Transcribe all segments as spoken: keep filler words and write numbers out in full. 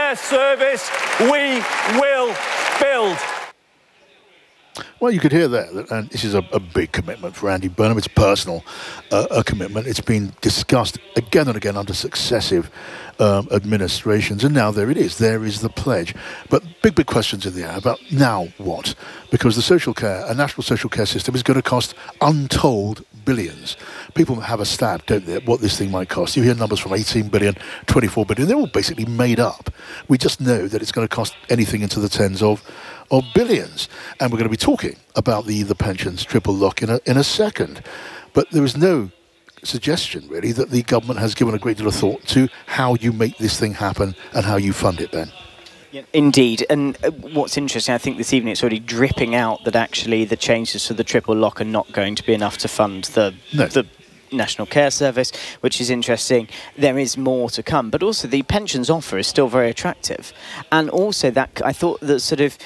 care service we will build. Well, you could hear there, and this is a, a big commitment for Andy Burnham. It's personal, uh, a commitment. It's been discussed again and again under successive um, administrations, and now there it is. There is the pledge. But big, big questions in the air about now what? Because the social care, a national social care system is going to cost untold billions. People have a stab, don't they, at what this thing might cost. You hear numbers from eighteen billion, twenty-four billion. They're all basically made up. We just know that it's going to cost anything into the tens of of billions. And we're going to be talking about the, the pensions triple lock in a, in a second. But there is no suggestion, really, that the government has given a great deal of thought to how you make this thing happen and how you fund it, Ben. Yeah, indeed. And what's interesting, I think this evening it's already dripping out that actually the changes to the triple lock are not going to be enough to fund the no. the National Care Service, which is interesting. There is more to come. But also the pensions offer is still very attractive. And also that I thought that sort of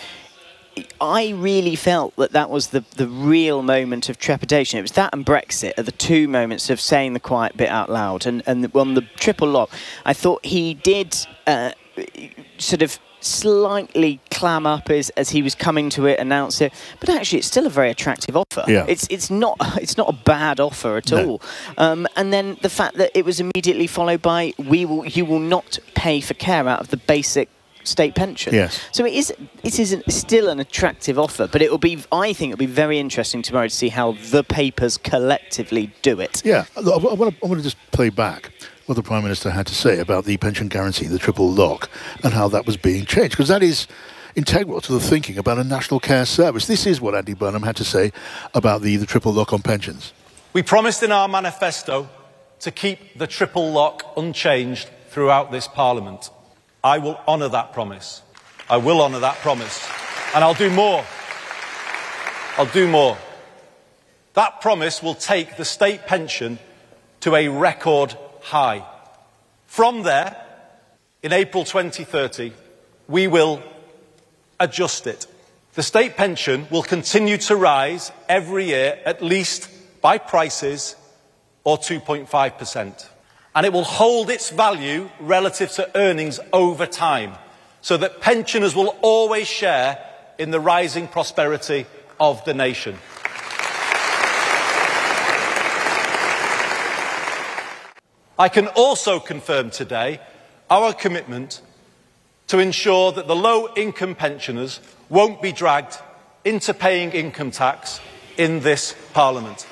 I really felt that that was the, the real moment of trepidation. It was that and Brexit are the two moments of saying the quiet bit out loud. And, and on the triple lock, I thought he did uh, sort of slightly clam up as, as he was coming to it, announce it. But actually, it's still a very attractive offer. Yeah. It's it's not it's not a bad offer at no. all. Um, and then the fact that it was immediately followed by we will you will not pay for care out of the basic state pension. Yes. So it is it is an, still an attractive offer, but it will be I think it'll be very interesting tomorrow to see how the papers collectively do it. Yeah, I want to, I want to just play back what the Prime Minister had to say about the pension guarantee, the triple lock, and how that was being changed, because that is integral to the thinking about a national care service. This is what Andy Burnham had to say about the, the triple lock on pensions. We promised in our manifesto to keep the triple lock unchanged throughout this Parliament. I will honour that promise. I will honour that promise. And I'll do more. I'll do more. That promise will take the state pension to a record high. From there, in April twenty thirty, we will adjust it. The state pension will continue to rise every year, at least by prices, or two point five percent. And it will hold its value relative to earnings over time, so that pensioners will always share in the rising prosperity of the nation. I can also confirm today our commitment to ensure that the low-income pensioners won't be dragged into paying income tax in this Parliament.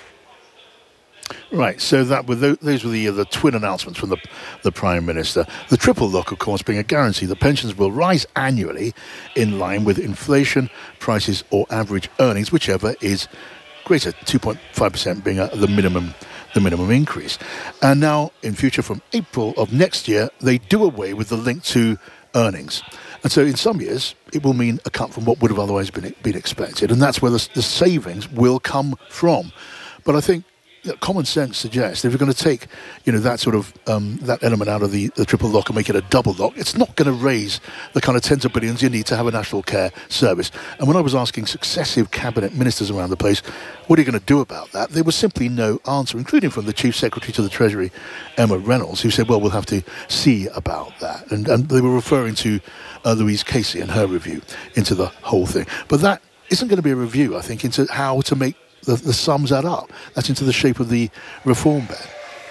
Right, so that were those, those were the uh, the twin announcements from the the Prime Minister. The triple lock, of course, being a guarantee that pensions will rise annually in line with inflation, prices, or average earnings, whichever is greater. two point five percent being uh, the minimum the minimum increase. And now, in future, from April of next year, they do away with the link to earnings. And so in some years, it will mean a cut from what would have otherwise been been expected, and that's where the, the savings will come from. But I think common sense suggests if you're going to take, you know, that sort of um, that element out of the, the triple lock and make it a double lock, it's not going to raise the kind of tens of billions you need to have a national care service. And when I was asking successive cabinet ministers around the place, what are you going to do about that? There was simply no answer, including from the Chief Secretary to the Treasury, Emma Reynolds, who said, well, we'll have to see about that. And, and they were referring to uh, Louise Casey and her review into the whole thing. But that isn't going to be a review, I think, into how to make The, the sums add up. That's into the shape of the reform bill.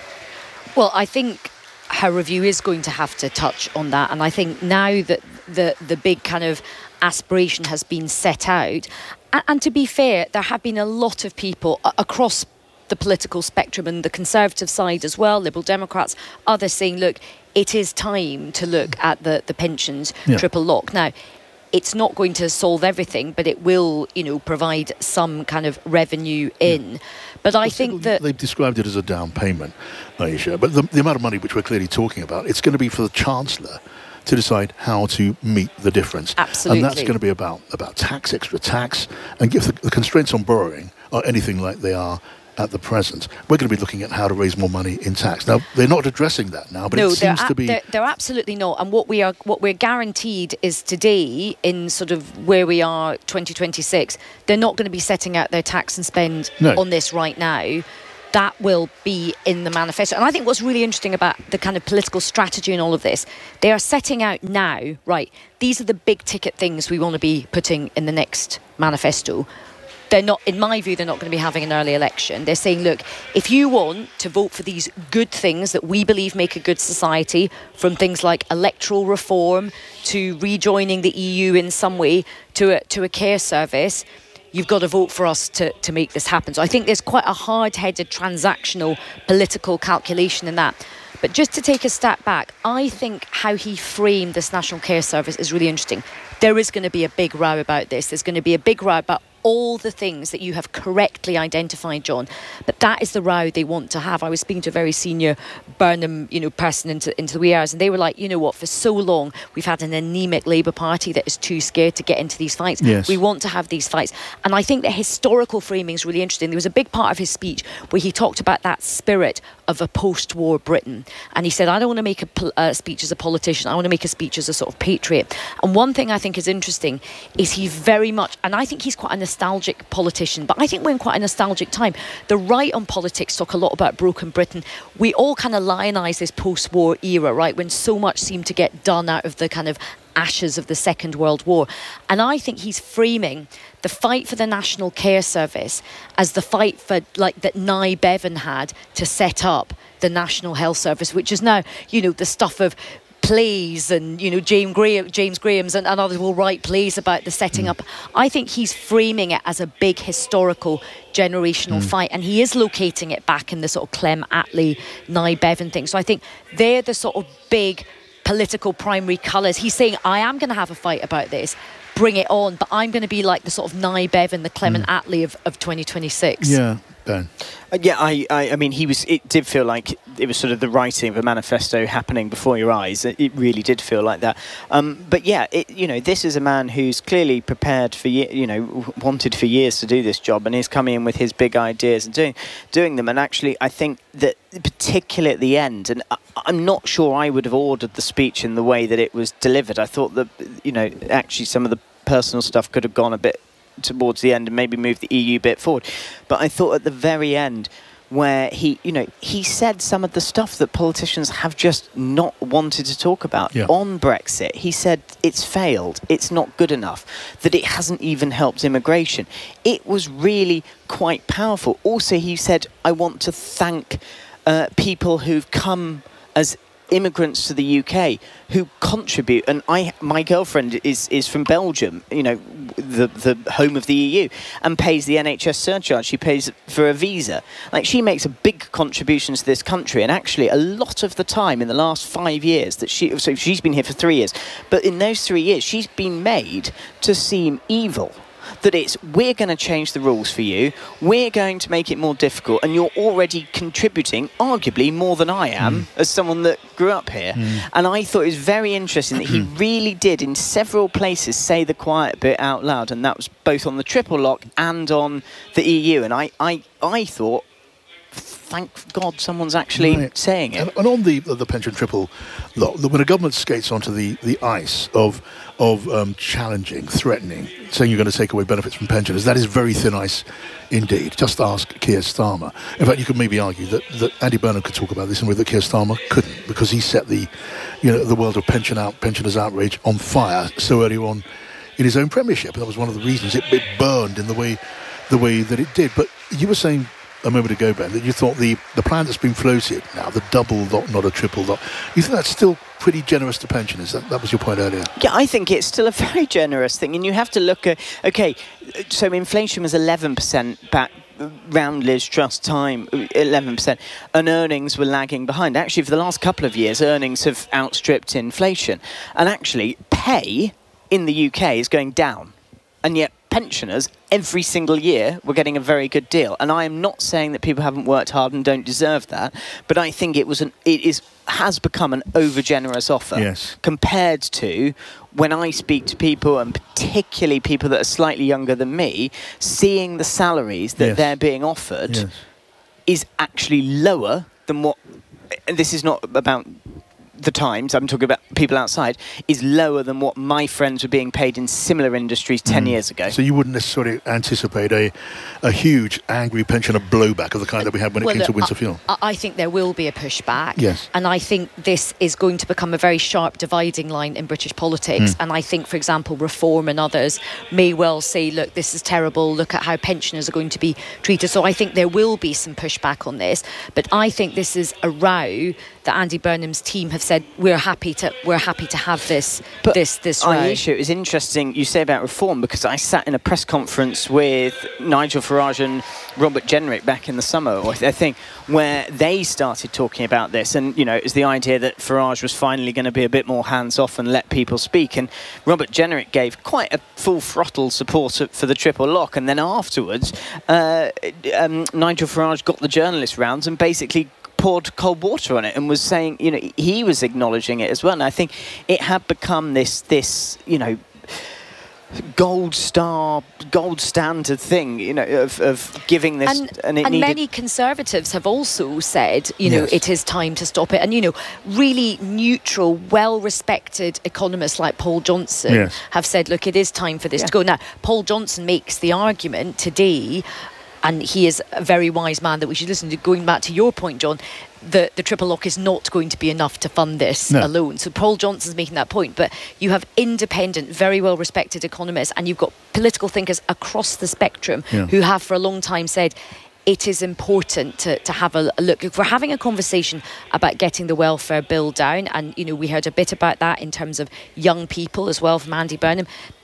Well, I think her review is going to have to touch on that, and I think now that the the big kind of aspiration has been set out, and, and to be fair, there have been a lot of people across the political spectrum and the Conservative side as well, Liberal Democrats, others saying, look, it is time to look at the, the pensions yeah. triple lock. Now, it's not going to solve everything, but it will, you know, provide some kind of revenue in. Yeah. But I well, think that... They've described it as a down payment, Aisha. But the, the amount of money which we're clearly talking about, it's going to be for the Chancellor to decide how to meet the difference. Absolutely. And that's going to be about, about tax, extra tax, and if the, the constraints on borrowing are anything like they are at the present, we're going to be looking at how to raise more money in tax. Now, they're not addressing that now, but no, it seems to be... They're, they're absolutely not. And what we are, what we're guaranteed is today, in sort of where we are, twenty twenty-six, they're not going to be setting out their tax and spend no. on this right now. that will be in the manifesto. And I think what's really interesting about the kind of political strategy in all of this, they are setting out now, right, these are the big ticket things we want to be putting in the next manifesto. They're not, in my view, they're not going to be having an early election. They're saying, look, if you want to vote for these good things that we believe make a good society, from things like electoral reform to rejoining the E U in some way to a, to a care service, you've got to vote for us to, to make this happen. So I think there's quite a hard-headed transactional political calculation in that. But just to take a step back, I think how he framed this National Care Service is really interesting. There is going to be a big row about this. There's going to be a big row about all the things that you have correctly identified, John. But that is the row they want to have. I was speaking to a very senior Burnham, you know, person into, into the wee hours, and they were like, you know what, for so long we've had an anemic Labour Party that is too scared to get into these fights. Yes. We want to have these fights. And I think the historical framing is really interesting. There was a big part of his speech where he talked about that spirit of a post-war Britain. And he said, I don't want to make a pol- uh, speech as a politician. I want to make a speech as a sort of patriot. And one thing I think is interesting is he very much, and I think he's quite a nostalgic politician, but I think we're in quite a nostalgic time. The right on politics talk a lot about broken Britain. We all kind of lionise this post-war era, right, when so much seemed to get done out of the kind of ashes of the Second World War. And I think he's framing the fight for the National Care Service as the fight for, like, that Nye Bevan had to set up the National Health Service, which is now, you know, the stuff of plays and, you know, James Graham, James Graham's and, and others will write plays about the setting mm. up. I think he's framing it as a big historical generational mm. fight, and he is locating it back in the sort of Clem Attlee, Nye Bevan thing. So I think they're the sort of big political primary colours. He's saying, I am going to have a fight about this, bring it on, but I'm going to be like the sort of Nye Bevan, the Clement mm. Attlee of, of twenty twenty-six. Yeah, Ben. Uh, yeah, I, I, I mean, he was. It did feel like it was sort of the writing of a manifesto happening before your eyes. It, it really did feel like that. Um, but yeah, it, you know, this is a man who's clearly prepared for, ye- you know, wanted for years to do this job, and he's coming in with his big ideas and doing, doing them. And actually, I think that particularly at the end, and I, I'm not sure I would have ordered the speech in the way that it was delivered. I thought that, you know, actually some of the personal stuff could have gone a bit towards the end and maybe move the E U bit forward. But I thought at the very end, where he, you know, he said some of the stuff that politicians have just not wanted to talk about. Yeah. On Brexit, he said it's failed, it's not good enough, that it hasn't even helped immigration. It was really quite powerful. Also, he said, I want to thank uh, people who've come as immigrants to the U K who contribute, and I, my girlfriend is is from Belgium, you know, the the home of the E U, and pays the N H S surcharge. She pays for a visa. Like, she makes a big contribution to this country, and actually a lot of the time in the last five years that she, so she's been here for three years, but in those three years she's been made to seem evil. That it's, we're going to change the rules for you, we're going to make it more difficult, and you're already contributing, arguably, more than I am, mm. as someone that grew up here. Mm. And I thought it was very interesting that he really did, in several places, say the quiet bit out loud, and that was both on the triple lock and on the E U. And I, I, I thought, thank God someone's actually right. saying it. And, and on the the pension triple lock, when a government skates onto the, the ice of of um, challenging, threatening, saying you're going to take away benefits from pensioners, that is very thin ice indeed. Just ask Keir Starmer. In fact, you could maybe argue that, that Andy Burnham could talk about this and that Keir Starmer couldn't, because he set the, you know, the world of pension out, pensioners' outrage on fire so early on in his own premiership. And that was one of the reasons it, it burned in the way the way that it did. But you were saying a moment ago, Ben, that you thought the, the plan that's been floated now, the double lock, not a triple lock, you think that's still pretty generous to pensioners? That, that was your point earlier. Yeah, I think it's still a very generous thing. And you have to look at, OK, so inflation was eleven percent back round Liz Truss time, eleven percent, and earnings were lagging behind. Actually, for the last couple of years, earnings have outstripped inflation. And actually, pay in the U K is going down. And yet pensioners, every single year, we're getting a very good deal. And I am not saying that people haven't worked hard and don't deserve that, but I think it was an it is has become an over-generous offer. Yes. Compared to when I speak to people, and particularly people that are slightly younger than me, seeing the salaries that yes. they're being offered yes. is actually lower than what, and this is not about the Times, I'm talking about people outside, is lower than what my friends were being paid in similar industries ten mm. years ago. So you wouldn't necessarily anticipate a, a huge angry pensioner blowback of the kind that we had when well, it came look, to Windsor I, Fuel? I think there will be a pushback. Yes. And I think this is going to become a very sharp dividing line in British politics. Mm. And I think, for example, Reform and others may well say, look, this is terrible, look at how pensioners are going to be treated. So I think there will be some pushback on this. But I think this is a row that Andy Burnham's team have said we're happy to we're happy to have this but this this row. Aisha, it was interesting you say about Reform, because I sat in a press conference with Nigel Farage and Robert Jenrick back in the summer, I think, where they started talking about this, and you know, it was the idea that Farage was finally going to be a bit more hands off and let people speak, and Robert Jenrick gave quite a full throttle support for the triple lock, and then afterwards uh, um, Nigel Farage got the journalist rounds and basically poured cold water on it and was saying, you know, he was acknowledging it as well. And I think it had become this, this, you know, gold star, gold standard thing, you know, of, of giving this. And, and, it and needed... many Conservatives have also said, you know, yes. it is time to stop it. And, you know, really neutral, well-respected economists like Paul Johnson yes. have said, look, it is time for this yeah. to go. Now, Paul Johnson makes the argument today, and he is a very wise man that we should listen to, going back to your point, John, the, the triple lock is not going to be enough to fund this no. alone. So Paul Johnson's making that point, but you have independent, very well-respected economists, and you've got political thinkers across the spectrum yeah. who have for a long time said it is important to, to have a, a look. If we're having a conversation about getting the welfare bill down, and you know, we heard a bit about that in terms of young people as well from Andy Burnham,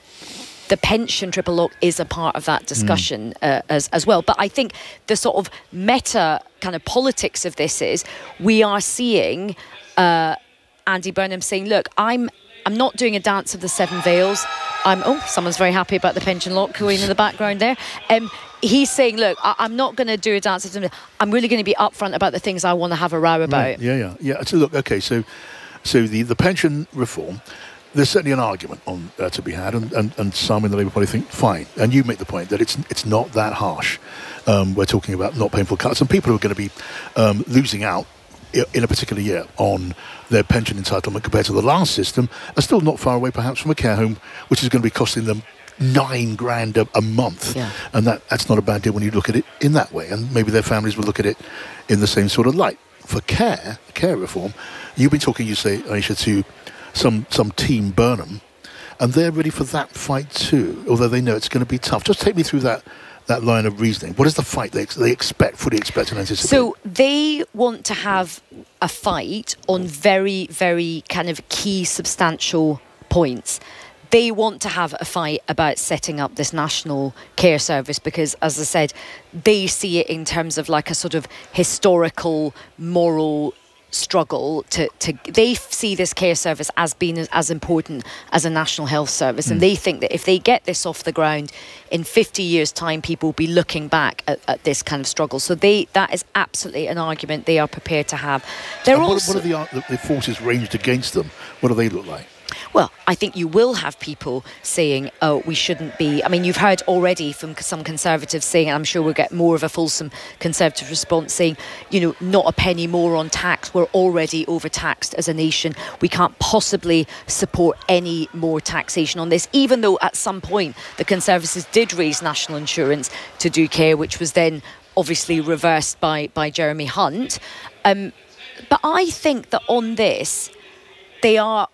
the pension triple lock is a part of that discussion mm. uh, as, as well. But I think the sort of meta kind of politics of this is we are seeing uh, Andy Burnham saying, look, I'm I'm not doing a dance of the seven veils. I'm oh, someone's very happy about the pension lock going in the background there. Um, he's saying, look, I, I'm not going to do a dance of the I'm really going to be upfront about the things I want to have a row about. Right. Yeah, yeah, yeah. So look, okay, so so the, the pension reform, there's certainly an argument on uh, to be had, and, and, and some in the Labour Party think, fine. And you make the point that it's it's not that harsh. Um, we're talking about not paying full cuts, and people who are going to be um, losing out in a particular year on their pension entitlement compared to the last system are still not far away, perhaps, from a care home, which is going to be costing them nine grand a, a month. Yeah. And that, that's not a bad deal when you look at it in that way. And maybe their families will look at it in the same sort of light. For care, care reform, you've been talking, you say, Aisha, to some some team Burnham, and they're ready for that fight too, although they know it's going to be tough. Just take me through that that line of reasoning. What is the fight they, ex- they expect, fully expect and anticipate? So they want to have a fight on very, very kind of key substantial points. They want to have a fight about setting up this national care service because, as I said, they see it in terms of like a sort of historical, moral struggle to, to they see this care service as being as, as important as a national health service, mm. and they think that if they get this off the ground in fifty years time, people will be looking back at, at this kind of struggle. So they that is absolutely an argument they are prepared to have. They're and what, also, what are the, the forces ranged against them? What do they look like? Well, I think you will have people saying, oh, we shouldn't be... I mean, you've heard already from some Conservatives saying, and I'm sure we'll get more of a fulsome Conservative response, saying, you know, not a penny more on tax. We're already overtaxed as a nation. We can't possibly support any more taxation on this, even though at some point the Conservatives did raise national insurance to do care, which was then obviously reversed by, by Jeremy Hunt. Um, but I think that on this, they are...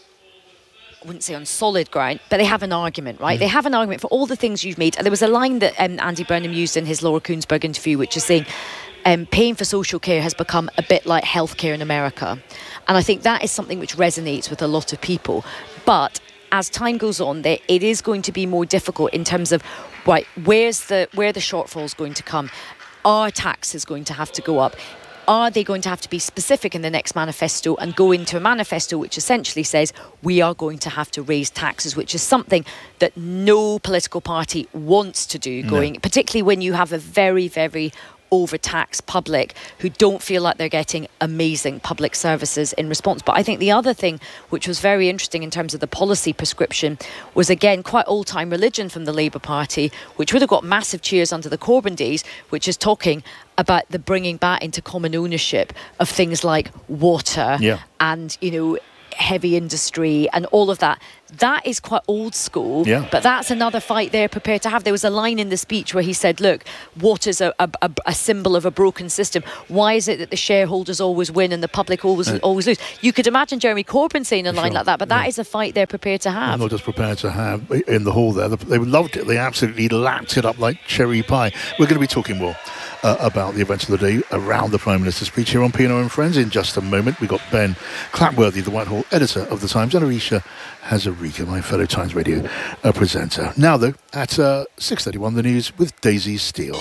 I wouldn't say on solid ground, but they have an argument, right? Mm. They have an argument for all the things you've made. And there was a line that um, Andy Burnham used in his Laura Kuenssberg interview, which is saying um, paying for social care has become a bit like healthcare in America. And I think that is something which resonates with a lot of people. But as time goes on, there, it is going to be more difficult in terms of, right, where's the, where the shortfall is going to come? Are taxes going to have to go up? Are they going to have to be specific in the next manifesto and go into a manifesto which essentially says we are going to have to raise taxes, which is something that no political party wants to do, going, no. particularly when you have a very, very overtaxed public who don't feel like they're getting amazing public services in response. But I think the other thing which was very interesting in terms of the policy prescription was, again, quite old-time religion from the Labour Party, which would have got massive cheers under the Corbyn days, which is talking about the bringing back into common ownership of things like water yeah. and, you know, heavy industry and all of that. That is quite old school, yeah. but that's another fight they're prepared to have. There was a line in the speech where he said, look, water's a, a, a symbol of a broken system. Why is it that the shareholders always win and the public always uh, always lose? You could imagine Jeremy Corbyn saying a line sure. like that, but that yeah. is a fight they're prepared to have. I'm not just prepared to have in the hall there. They loved it. They absolutely lapped it up like cherry pie. We're going to be talking more Uh, about the events of the day around the Prime Minister's speech here on P and O and Friends in just a moment. We've got Ben Clapworthy, the Whitehall editor of The Times, and Arisha Hazarika, my fellow Times Radio uh, presenter. Now, though, at uh, six thirty-one, the news with Daisy Steele.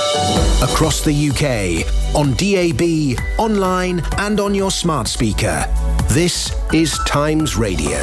Across the U K, on D A B, online and on your smart speaker. This is Times Radio.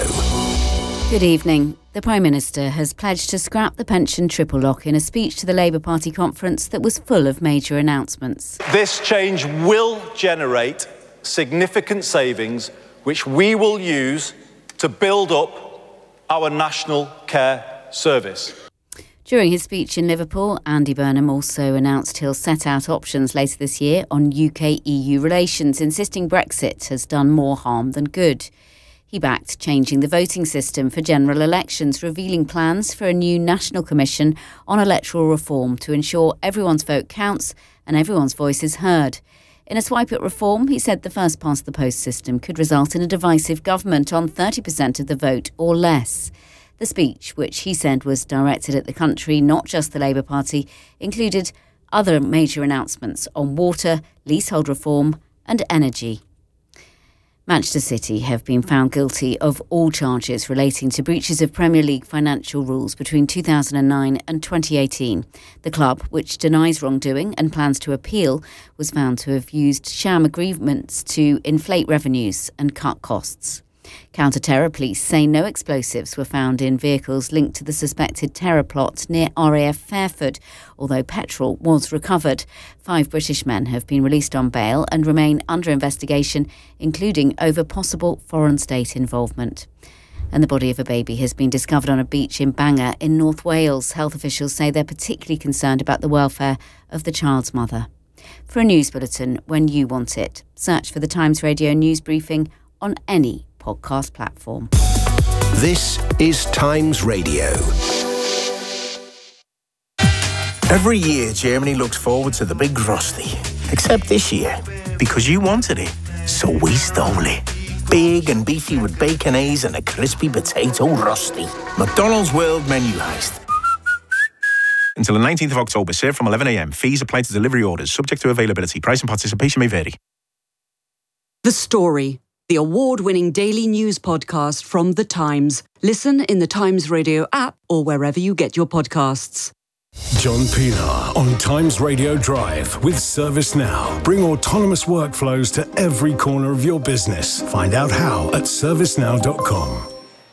Good evening. The Prime Minister has pledged to scrap the pension triple lock in a speech to the Labour Party conference that was full of major announcements. This change will generate significant savings, which we will use to build up our national care service. During his speech in Liverpool, Andy Burnham also announced he'll set out options later this year on U K E U relations, insisting Brexit has done more harm than good. He backed changing the voting system for general elections, revealing plans for a new national commission on electoral reform to ensure everyone's vote counts and everyone's voice is heard. In a swipe at reform, he said the first-past-the-post system could result in a divisive government on thirty percent of the vote or less. The speech, which he said was directed at the country, not just the Labour Party, included other major announcements on water, leasehold reform and energy. Manchester City have been found guilty of all charges relating to breaches of Premier League financial rules between two thousand nine and twenty eighteen. The club, which denies wrongdoing and plans to appeal, was found to have used sham agreements to inflate revenues and cut costs. Counter-terror police say no explosives were found in vehicles linked to the suspected terror plot near R A F Fairford, although petrol was recovered. Five British men have been released on bail and remain under investigation, including over possible foreign state involvement. And the body of a baby has been discovered on a beach in Bangor in North Wales. Health officials say they're particularly concerned about the welfare of the child's mother. For a news bulletin when you want it, search for the Times Radio news briefing on any podcast platform. This is Times Radio. Every year, Germany looks forward to the big Rösti. Except this year, because you wanted it, so we stole it. Big and beefy with baconaise and a crispy potato Rösti. McDonald's World Menu Heist. Until the nineteenth of October, served from eleven a m. Fees apply to delivery orders, subject to availability. Price and participation may vary. The Story, the award-winning daily news podcast from The Times. Listen in the Times Radio app or wherever you get your podcasts. John Pilar on Times Radio Drive with ServiceNow. Bring autonomous workflows to every corner of your business. Find out how at service now dot com.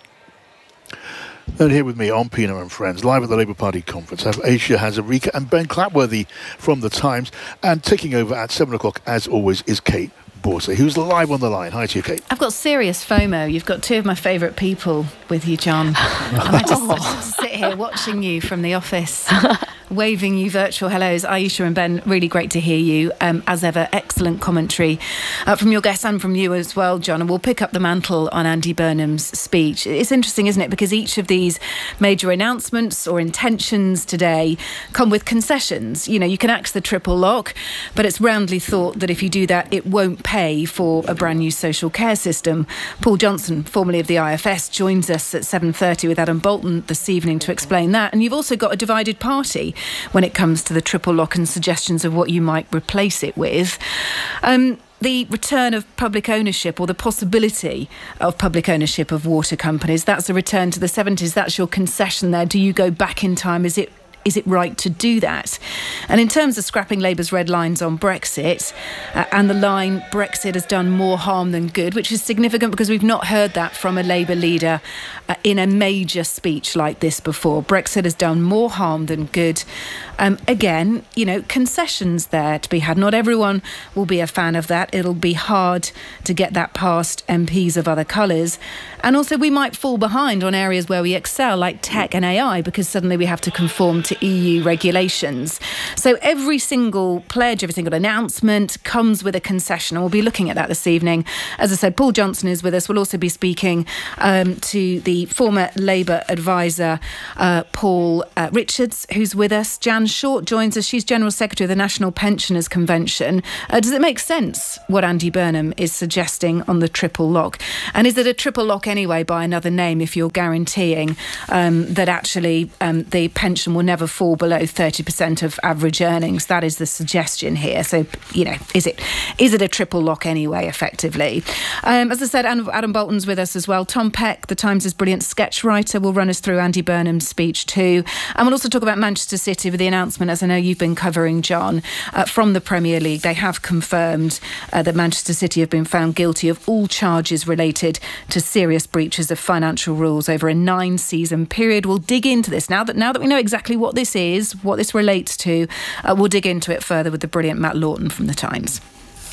And here with me on Pino and Friends, live at the Labour Party conference, I have Aisha Hazarika and Ben Clapworthy from The Times. And taking over at seven o'clock, as always, is Kate Borsay, who's live on the line. Hi to you, Kate. I've got serious FOMO. You've got two of my favourite people with you, John. And I just, I just sit here watching you from the office, waving you virtual hellos. Aisha and Ben, really great to hear you. Um, as ever, excellent commentary uh, from your guests and from you as well, John. And we'll pick up the mantle on Andy Burnham's speech. It's interesting, isn't it? Because each of these major announcements or intentions today come with concessions. You know, you can axe the triple lock, but it's roundly thought that if you do that, it won't pay for a brand new social care system. Paul Johnson, formerly of the I F S, joins us at seven thirty with Adam Bolton this evening to explain that. And you've also got a divided party when it comes to the triple lock and suggestions of what you might replace it with. Um, the return of public ownership, or the possibility of public ownership of water companies, that's a return to the seventies. That's your concession there. Do you go back in time? Is it is it right to do that? And in terms of scrapping Labour's red lines on Brexit uh, and the line Brexit has done more harm than good, which is significant because we've not heard that from a Labour leader uh, in a major speech like this before. Brexit has done more harm than good. Um, again, you know, concessions there to be had. Not everyone will be a fan of that. It'll be hard to get that past M Ps of other colours. And also we might fall behind on areas where we excel, like tech and A I, because suddenly we have to conform to E U regulations. So every single pledge, every single announcement comes with a concession, and we'll be looking at that this evening. As I said, Paul Johnson is with us. We'll also be speaking um, to the former Labour advisor, uh, Paul uh, Richards, who's with us. Jan Short joins us. She's General Secretary of the National Pensioners Convention. Uh, does it make sense what Andy Burnham is suggesting on the triple lock? And is it a triple lock anyway by another name if you're guaranteeing um, that actually um, the pension will never fall below thirty percent of average earnings? That is the suggestion here. So, you know, is it is it a triple lock anyway, effectively? Um, as I said, Adam Bolton's with us as well. Tom Peck, the Times' brilliant sketch writer, will run us through Andy Burnham's speech too. And we'll also talk about Manchester City with the announcement, as I know you've been covering, John, uh, from the Premier League. They have confirmed uh, that Manchester City have been found guilty of all charges related to serious breaches of financial rules over a nine-season period. We'll dig into this now that now that we know exactly what this is, what this relates to. Uh, we'll dig into it further with the brilliant Matt Lawton from The Times.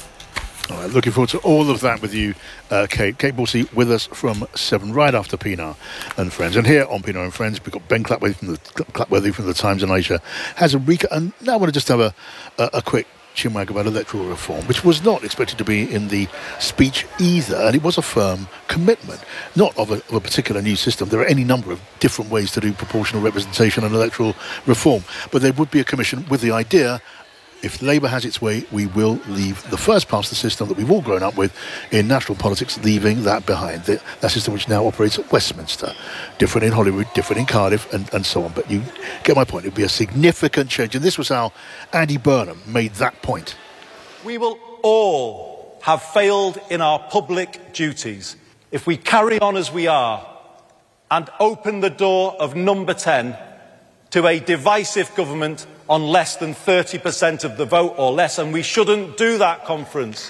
All right, looking forward to all of that with you, uh, Kate. Kate Borsey with us from seven, right after Pinar and Friends. And here on Pinar and Friends, we've got Ben Clapworthy from the, Clapworthy from the Times, and Aisha has a recap. And now I want to just have a, a, a quick chinwag about electoral reform, which was not expected to be in the speech either. And it was a firm commitment, not of a, of a particular new system. There are any number of different ways to do proportional representation and electoral reform. But there would be a commission with the idea, if Labour has its way, we will leave the first past the system that we've all grown up with in national politics, leaving that behind. The, that system which now operates at Westminster. Different in Holyrood, different in Cardiff, and, and so on. But you get my point. It would be a significant change. And this was how Andy Burnham made that point. We will all have failed in our public duties if we carry on as we are and open the door of number ten to a divisive government on less than thirty percent of the vote or less, and we shouldn't do that, conference.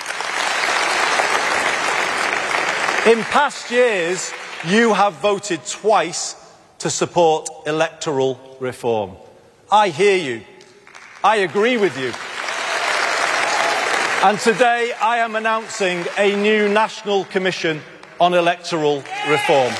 In past years, you have voted twice to support electoral reform. I hear you. I agree with you. And today I am announcing a new National Commission on Electoral Reform.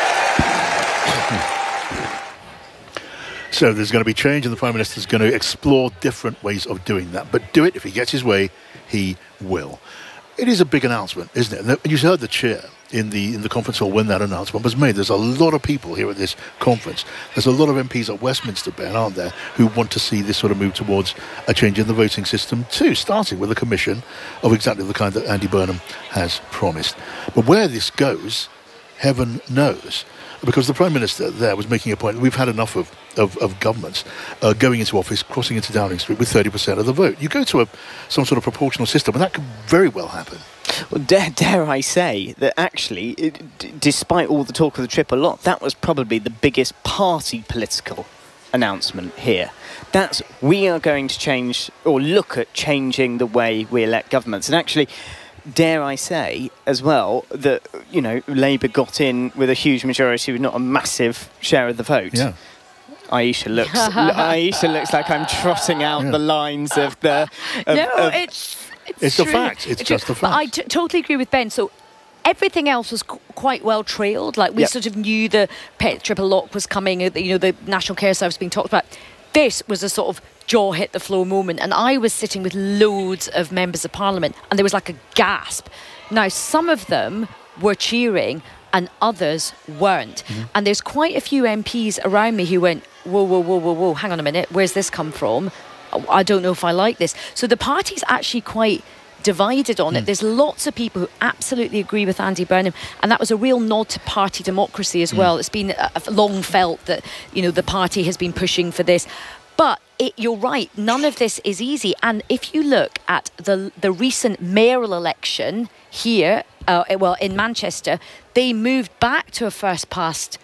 So there's going to be change, and the Prime Minister's going to explore different ways of doing that. But do it, if he gets his way, he will. It is a big announcement, isn't it? And you heard the chair in the in the conference hall when that announcement was made. There's a lot of people here at this conference. There's a lot of M Ps at Westminster, Ben, aren't there, who want to see this sort of move towards a change in the voting system too, starting with a commission of exactly the kind that Andy Burnham has promised. But where this goes, heaven knows. Because the Prime Minister there was making a point. We've had enough of, of, of governments uh, going into office, crossing into Downing Street with thirty percent of the vote. You go to a, some sort of proportional system, and that could very well happen. Well, dare, dare I say that actually, it, d- despite all the talk of the triple lock, that was probably the biggest party political announcement here. That's, we are going to change, or look at changing the way we elect governments. And actually, dare I say, as well, that, you know, Labour got in with a huge majority with not a massive share of the vote. Yeah. Aisha looks Aisha looks like I'm trotting out yeah. the lines of the... Of, no, of, it's... It's, it's a fact. It's, it's just true. a fact. But I t- totally agree with Ben. So everything else was qu- quite well trailed. Like, we yep. sort of knew the pet triple lock was coming, you know, the National Care Service being talked about. This was a sort of jaw hit the floor moment, and I was sitting with loads of members of Parliament, and there was like a gasp. Now, some of them were cheering and others weren't. Mm-hmm. And there's quite a few M Ps around me who went, whoa, whoa, whoa, whoa, whoa, hang on a minute, where's this come from? I don't know if I like this. So the party's actually quite divided on mm. it. There's lots of people who absolutely agree with Andy Burnham, and that was a real nod to party democracy as mm. well. It's been uh, long felt that, you know, the party has been pushing for this. But it, you're right, none of this is easy. And if you look at the the recent mayoral election here, uh, well, in Manchester, they moved back to a first past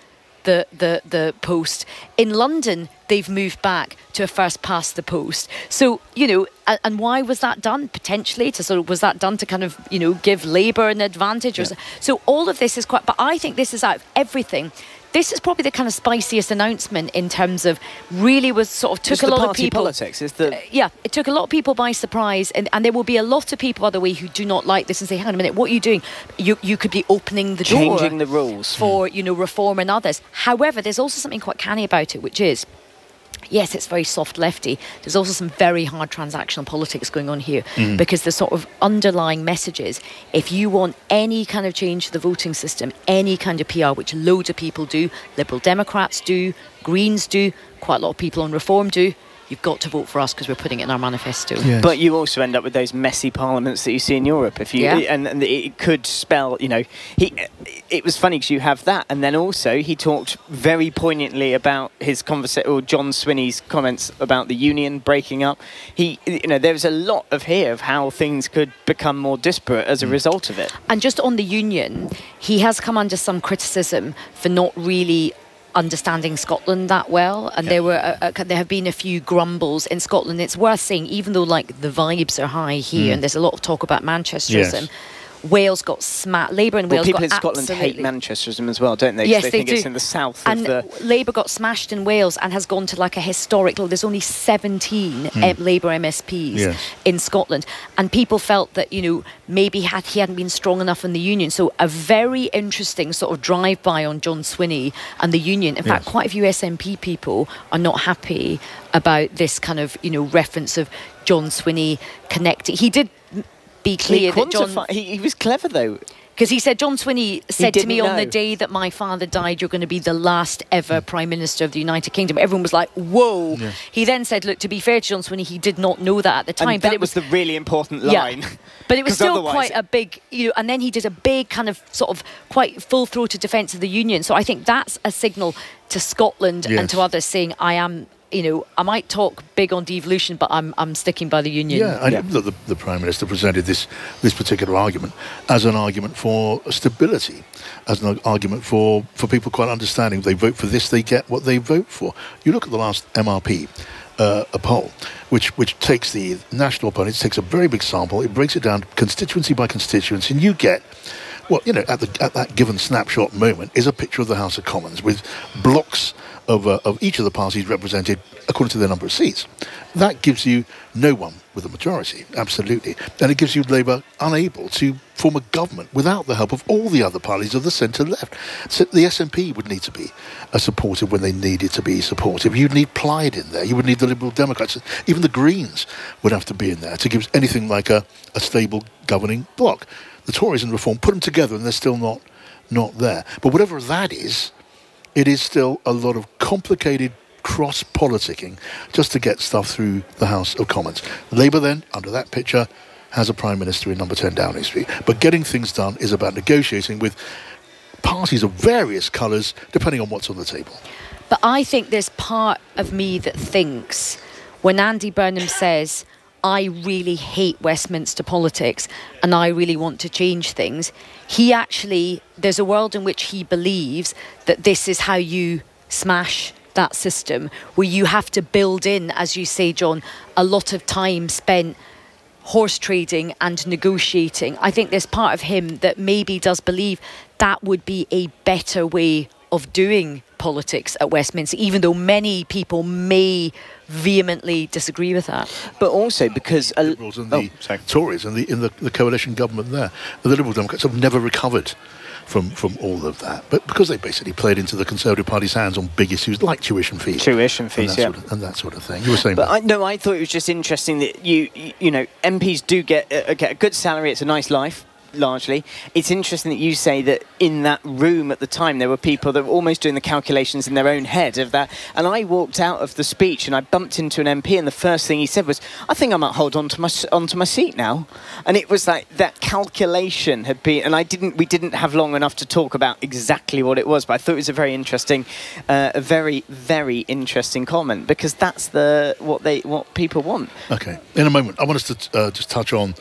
the, the, the post. In London, they've moved back to a first past the post. So, you know, and, and why was that done? Potentially, to sort of, was that done to kind of, you know, give Labour an advantage? Or Yeah. so, so all of this is quite, but I think this is out of everything. This is probably the kind of spiciest announcement in terms of really was sort of took Just a the lot of party people. politics is the Uh, yeah, it took a lot of people by surprise, and, and there will be a lot of people, by the way, who do not like this and say, hang on a minute, what are you doing? You you could be opening the door. changing the rules For, you know, reform and others. However, there's also something quite canny about it, which is, yes, it's very soft lefty. There's also some very hard transactional politics going on here, Mm. because the sort of underlying message is, if you want any kind of change to the voting system, any kind of P R, which loads of people do, Liberal Democrats do, Greens do, quite a lot of people on Reform do, you've got to vote for us because we're putting it in our manifesto. Yes. But you also end up with those messy parliaments that you see in Europe. If you Yeah. and, and it could spell, you know, he. It was funny because you have that, and then also he talked very poignantly about his conversation, or John Swinney's comments about the union breaking up. He, you know, there was a lot of here of how things could become more disparate as a result of it. And just on the union, he has come under some criticism for not really understanding Scotland that well, and there were a, a, there have been a few grumbles in Scotland. It's worth saying, even though like the vibes are high here, Mm. and there's a lot of talk about Manchesterism, Yes. Wales got smacked. Labour in Well, Wales people got in Scotland absolutely- hate Manchesterism as well, don't they? 'Cause Yes, they, they think do. it's in the south and of the. Labour got smashed in Wales and has gone to like a historic low. There's only seventeen um, Labour M S Ps Yes. in Scotland, and people felt that, you know, maybe had he hadn't been strong enough in the union. So a very interesting sort of drive-by on John Swinney and the union. In fact, Yes. quite a few S N P people are not happy about this kind of, you know, reference of John Swinney connecting. He did be He, clear that John... quantifi- he, he was clever though. Because he said, John Swinney said to me didn't on the know. day that my father died, you're going to be the last ever Prime Minister of the United Kingdom. Everyone was like, whoa. Yeah. He then said, look, to be fair to John Swinney, he did not know that at the time. And but that it was, was the really important Yeah. line. But it was 'Cause still otherwise quite it- a big, you know, and then he did a big kind of sort of quite full-throated defence of the union. So I think that's a signal to Scotland Yes. and to others saying, I am, you know, I might talk big on devolution, but I'm I'm sticking by the union. Yeah, I look, the, the Prime Minister presented this this particular argument as an argument for stability, as an argument for, for people quite understanding. If they vote for this, they get what they vote for. You look at the last M R P uh, a poll, which which takes the national opponents, takes a very big sample, it breaks it down constituency by constituency, and you get, well, you know, at the at that given snapshot moment is a picture of the House of Commons with blocks of uh, of each of the parties represented according to their number of seats. That gives you no one with a majority, absolutely, and it gives you Labour unable to form a government without the help of all the other parties of the centre left. So the S N P would need to be uh, supportive when they needed to be supportive. You'd need Plaid in there. You would need the Liberal Democrats. Even the Greens would have to be in there to give anything like a, a stable governing bloc. The Tories and Reform put them together and they're still not not there. But whatever that is, it is still a lot of complicated cross-politicking just to get stuff through the House of Commons. Labour then, under that picture, has a Prime Minister in number ten Downing Street. But getting things done is about negotiating with parties of various colours, depending on what's on the table. But I think there's part of me that thinks when Andy Burnham says, I really hate Westminster politics and I really want to change things, he actually, there's a world in which he believes that this is how you smash that system, where you have to build in, as you say, John, a lot of time spent horse trading and negotiating. I think there's part of him that maybe does believe that would be a better way of doing politics at Westminster, even though many people may vehemently disagree with that. But also because the Liberals and the oh, Tories and the in the, the coalition government there, the Liberal Democrats have never recovered from from all of that, but because they basically played into the Conservative Party's hands on big issues like tuition fees, tuition and fees, that, yeah, sort of, and that sort of thing. You were saying, but I, no, I thought it was just interesting that you you, you know M Ps do get uh, get a good salary. It's a nice life. Largely, it's interesting that you say that in that room at the time there were people that were almost doing the calculations in their own head of that. And I walked out of the speech and I bumped into an M P, and the first thing he said was, "I think I might hold on to my onto my seat now." And it was like that calculation had been, and I didn't. We didn't have long enough to talk about exactly what it was, but I thought it was a very interesting, uh, a very very interesting comment, because that's the what they what people want. okay, in a moment, I want us to uh, just touch on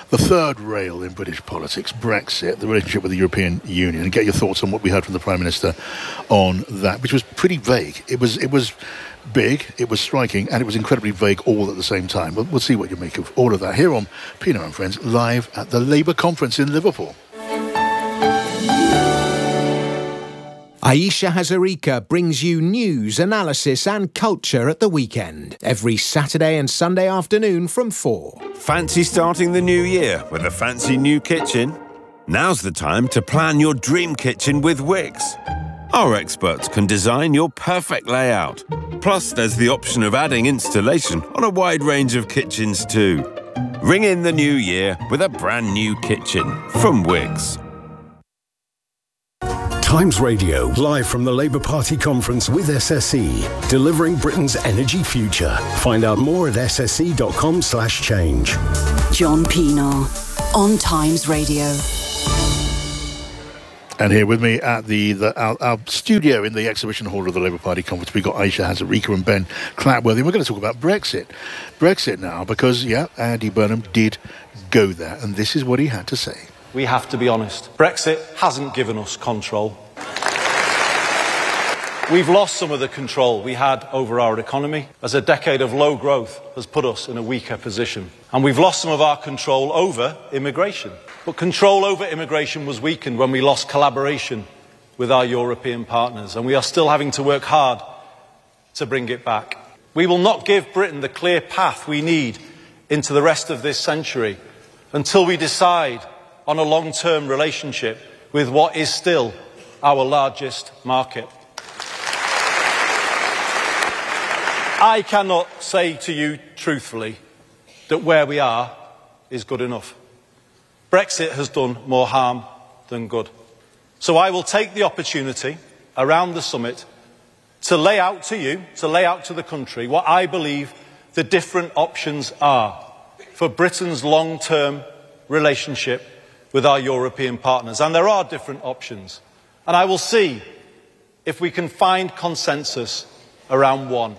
the third rail in British politics, Brexit, the relationship with the European Union, and get your thoughts on what we heard from the Prime Minister on that, which was pretty vague. It was it was big, it was striking, and it was incredibly vague all at the same time. We'll, we'll see what you make of all of that here on Pienaar and Friends, live at the Labour conference in Liverpool. Aisha Hazarika brings you news, analysis and culture at the weekend, every Saturday and Sunday afternoon from four. Fancy starting the new year with a fancy new kitchen? Now's the time to plan your dream kitchen with Wix. Our experts can design your perfect layout. Plus, there's the option of adding installation on a wide range of kitchens too. Ring in the new year with a brand new kitchen from Wix. Times Radio, live from the Labour Party conference with S S E, delivering Britain's energy future. Find out more at s s e dot com slash change. John Pienaar on Times Radio. And here with me at the, the our, our studio in the exhibition hall of the Labour Party conference, we've got Aisha Hazarika and Ben Clatworthy. We're going to talk about Brexit. Brexit now, because, yeah, Andy Burnham did go there, and this is what he had to say. We have to be honest. Brexit hasn't given us control. We've lost some of the control we had over our economy, as a decade of low growth has put us in a weaker position. And we've lost some of our control over immigration. But control over immigration was weakened when we lost collaboration with our European partners, and we are still having to work hard to bring it back. We will not give Britain the clear path we need into the rest of this century until we decide on a long-term relationship with what is still our largest market. I cannot say to you truthfully that where we are is good enough. Brexit has done more harm than good. So I will take the opportunity around the summit to lay out to you, to lay out to the country, what I believe the different options are for Britain's long-term relationship with our European partners. And there are different options. And I will see if we can find consensus around one.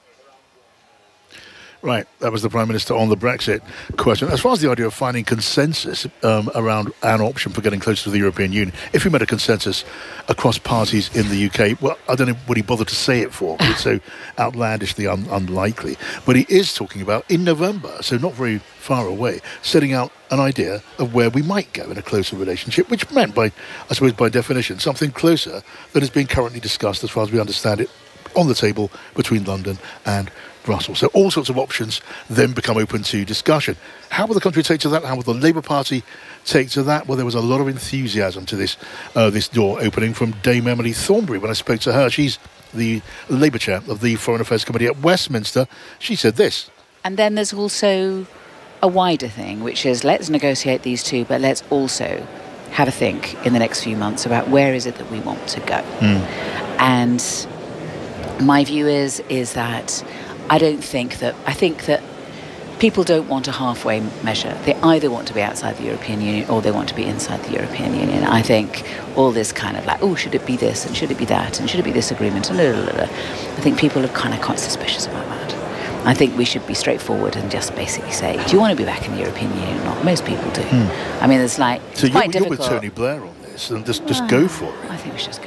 Right, that was the Prime Minister on the Brexit question. As far as the idea of finding consensus um, around an option for getting closer to the European Union, if we made a consensus across parties in the U K, well, I don't know what he bothered to say it for, because it's so outlandishly un- unlikely. But he is talking about, in November, so not very far away, setting out an idea of where we might go in a closer relationship, which meant, by, I suppose, by definition, something closer than is being currently discussed, as far as we understand it, on the table between London and Brussels. So all sorts of options then become open to discussion. How will the country take to that? How will the Labour Party take to that? Well, there was a lot of enthusiasm to this uh, this door opening from Dame Emily Thornberry when I spoke to her. She's the Labour chair of the Foreign Affairs Committee at Westminster. She said this. And then there's also a wider thing, which is let's negotiate these two, but let's also have a think in the next few months about where is it that we want to go. Mm. And my view is is that I don't think that, I think that people don't want a halfway measure. They either want to be outside the European Union or they want to be inside the European Union. I think all this kind of like, oh, should it be this and should it be that and should it be this agreement and blah, blah, blah. I think people are kind of quite suspicious about that. I think we should be straightforward and just basically say, do you want to be back in the European Union or not? Most people do. Mm. I mean, it's like, so it's quite you're, you're difficult. with Tony Blair on this and just, just uh, go for it. I think we should just go.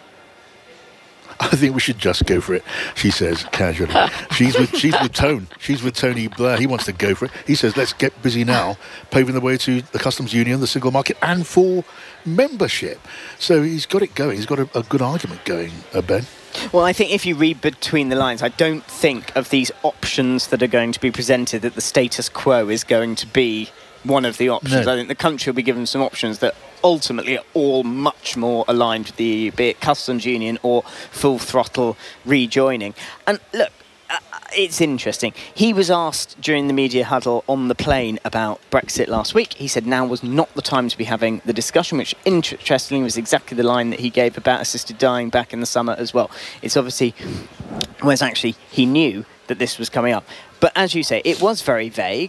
I think we should just go for it, she says casually. She's with she's with Tone. She's with Tony Blair. He wants to go for it. He says, let's get busy now, paving the way to the customs union, the single market, and for membership. So he's got it going. He's got a, a good argument going, uh, Ben. Well, I think if you read between the lines, I don't think of these options that are going to be presented that the status quo is going to be one of the options. No. I think the country will be given some options that ultimately are all much more aligned with the E U, be it customs union or full throttle rejoining. And look, uh, it's interesting. He was asked during the media huddle on the plane about Brexit last week. He said now was not the time to be having the discussion, which interestingly was exactly the line that he gave about assisted dying back in the summer as well. It's obviously, whereas actually he knew that this was coming up. But as you say, it was very vague. But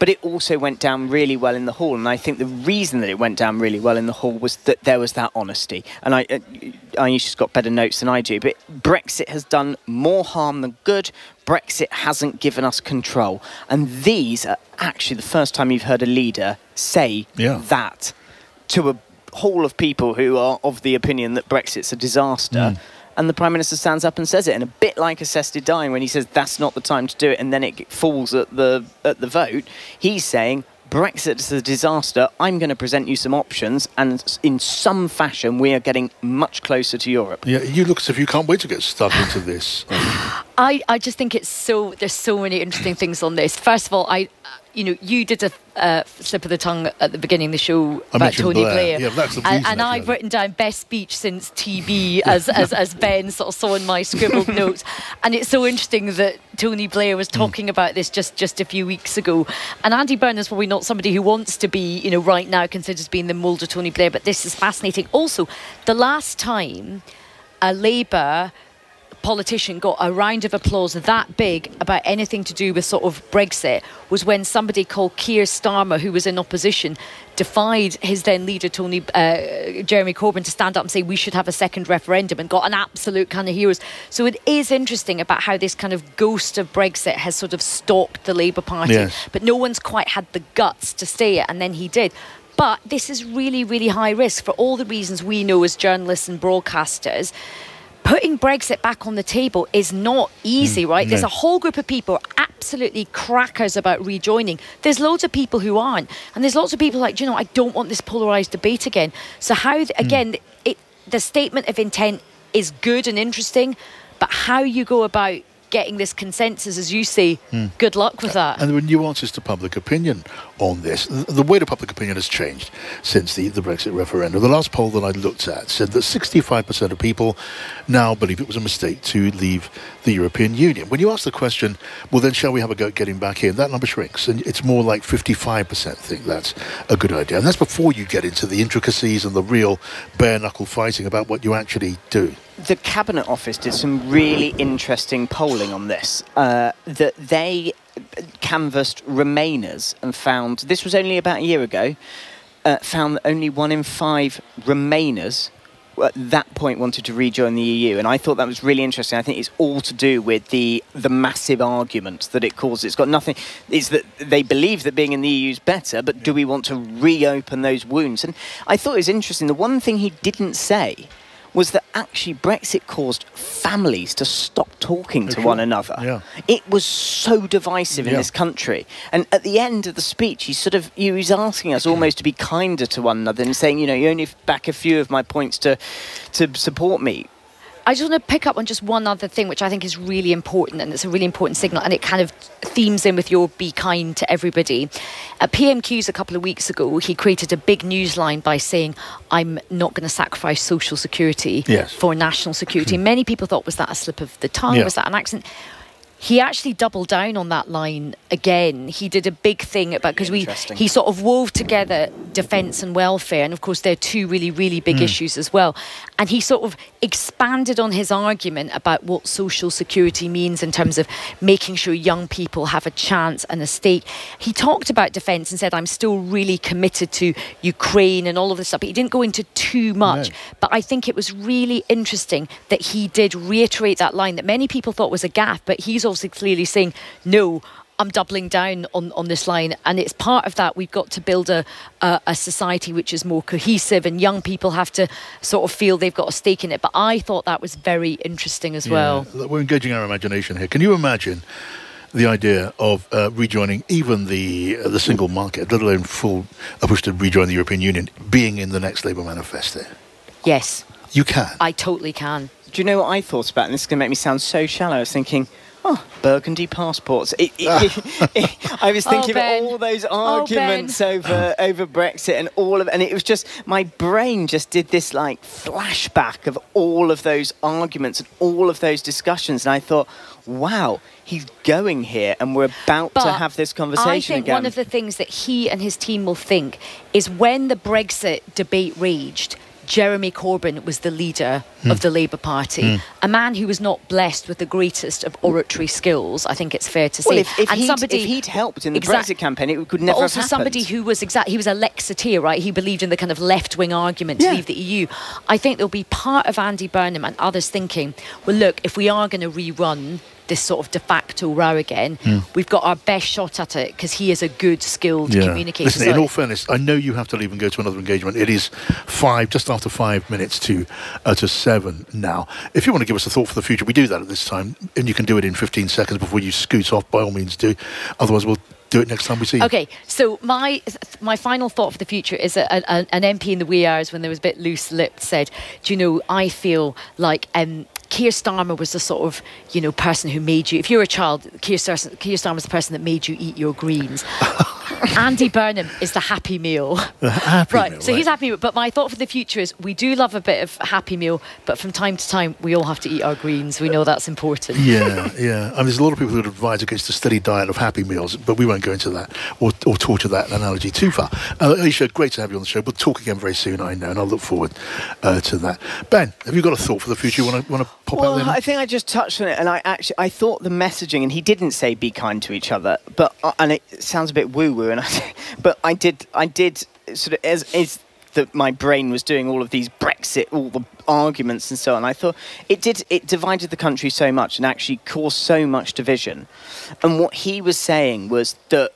but it also went down really well in the hall. And I think the reason that it went down really well in the hall was that there was that honesty. And I, uh, Ayesha's got better notes than I do, but Brexit has done more harm than good. Brexit hasn't given us control. And these are actually the first time you've heard a leader say yeah. that to a hall of people who are of the opinion that Brexit's a disaster. Mm. And the Prime Minister stands up and says it, and a bit like assisted dying when he says that's not the time to do it, and then it falls at the at the vote. He's saying Brexit is a disaster. I'm going to present you some options, and in some fashion, we are getting much closer to Europe. Yeah, you look as if you can't wait to get stuck into this. I, I just think it's so. There's so many interesting things on this. First of all, I. You know, you did a uh, slip of the tongue at the beginning of the show I about Tony Blair, Blair. Yeah, that's the and, and I've written down best speech since T B as, as as Ben sort of saw in my scribbled notes. And it's so interesting that Tony Blair was talking mm. about this just, just a few weeks ago. And Andy Burnham's probably not somebody who wants to be, you know, right now considered as being the mould of Tony Blair, but this is fascinating. Also, the last time a Labour politician got a round of applause that big about anything to do with sort of Brexit was when somebody called Keir Starmer, who was in opposition, defied his then leader Tony uh, Jeremy Corbyn to stand up and say we should have a second referendum, and got an absolute kind of heroes. So it is interesting about how this kind of ghost of Brexit has sort of stalked the Labour Party, yes. but no one's quite had the guts to stay it, and then he did. But this is really, really high risk for all the reasons we know as journalists and broadcasters. Putting Brexit back on the table is not easy, right? No. There's a whole group of people absolutely crackers about rejoining. There's loads of people who aren't. And there's lots of people like, you know, I don't want this polarised debate again. So how, again, mm. it, the statement of intent is good and interesting, but how you go about getting this consensus, as you say, mm. good luck with that. And there were nuances to public opinion on this. The way the public opinion has changed since the, the Brexit referendum. The last poll that I looked at said that sixty-five percent of people now believe it was a mistake to leave the European Union. When you ask the question, well, then shall we have a go at getting back in, that number shrinks. And it's more like fifty-five percent think that's a good idea. And that's before you get into the intricacies and the real bare-knuckle fighting about what you actually do. The Cabinet Office did some really interesting polling on this. Uh, that they canvassed Remainers and found, this was only about a year ago, uh, found that only one in five Remainers at that point wanted to rejoin the E U. And I thought that was really interesting. I think it's all to do with the the massive argument that it causes. It's got nothing, it's that they believe that being in the E U is better, but do we want to reopen those wounds? And I thought it was interesting. The one thing he didn't say was that actually Brexit caused families to stop talking to one another. Yeah. It was so divisive in Yeah. this country. And at the end of the speech, he sort of he was asking us almost to be kinder to one another and saying, you know, you only back a few of my points to to support me. I just want to pick up on just one other thing, which I think is really important, and it's a really important signal, and it kind of themes in with your be kind to everybody. At P M Qs a couple of weeks ago, he created a big newsline by saying, I'm not going to sacrifice social security yes. for national security. Many people thought, was that a slip of the tongue? Yeah. Was that an accident? He actually doubled down on that line again. He did a big thing about, because we he sort of wove together defence and welfare, and of course they're two really, really big mm. issues as well. And he sort of expanded on his argument about what social security means in terms of making sure young people have a chance and a stake. He talked about defence and said, I'm still really committed to Ukraine and all of this stuff, but he didn't go into too much. No. But I think it was really interesting that he did reiterate that line that many people thought was a gaffe, but he's also clearly saying, no, I'm doubling down on, on this line. And it's part of that. We've got to build a, a, a society which is more cohesive, and young people have to sort of feel they've got a stake in it. But I thought that was very interesting as yeah. well. We're engaging our imagination here. Can you imagine the idea of uh, rejoining even the uh, the single market, let alone full a push to rejoin the European Union, being in the next Labour manifesto? Yes. You can? I totally can. Do you know what I thought about? And this is going to make me sound so shallow. I was thinking, oh, Burgundy passports. It, it, it, it, I was thinking oh, of all those arguments oh, over over Brexit and all of, and it was just my brain just did this like flashback of all of those arguments and all of those discussions, and I thought, wow, he's going here, and we're about but to have this conversation I think again. One of the things that he and his team will think is when the Brexit debate raged, Jeremy Corbyn was the leader mm. of the Labour Party, mm. a man who was not blessed with the greatest of oratory skills, I think it's fair to say. Well, if, if, and he'd, somebody, if he'd helped in the exact, Brexit campaign, it could never also have happened. somebody who was exact, he was a Lexiteer, right? He believed in the kind of left-wing argument yeah. to leave the E U. I think there'll be part of Andy Burnham and others thinking, well, look, if we are going to rerun this sort of de facto row again, mm. we've got our best shot at it because he is a good, skilled yeah. communicator. Listen, so in all fairness, I know you have to leave and go to another engagement. It is five, just after five minutes to uh, to seven now. If you want to give us a thought for the future, we do that at this time, and you can do it in fifteen seconds before you scoot off. By all means, do. Otherwise, we'll do it next time we see you. Okay, so my my final thought for the future is a, a, an M P in the wee hours, when there was a bit loose-lipped, said, do you know, I feel like um, Keir Starmer was the sort of, you know, person who made you, if you're a child, Keir Starmer, Keir Starmer was the person that made you eat your greens. Andy Burnham is the Happy Meal. The Happy right, Meal, so right. he's Happy Meal. But my thought for the future is we do love a bit of Happy Meal, but from time to time we all have to eat our greens. We know that's important. Yeah, yeah. I mean, there's a lot of people who would advise against a steady diet of Happy Meals, but we won't go into that or, or torture that analogy too far. Uh, Aisha, great to have you on the show. We'll talk again very soon, I know, and I'll look forward uh, to that. Ben, have you got a thought for the future you want to want to pop well, out there? I think I just touched on it, and I actually I thought the messaging, and he didn't say be kind to each other, but uh, and it sounds a bit woo-woo, and I, but I did I did sort of as as that my brain was doing all of these Brexit, all the arguments and so on. I thought it did it divided the country so much and actually caused so much division. And what he was saying was that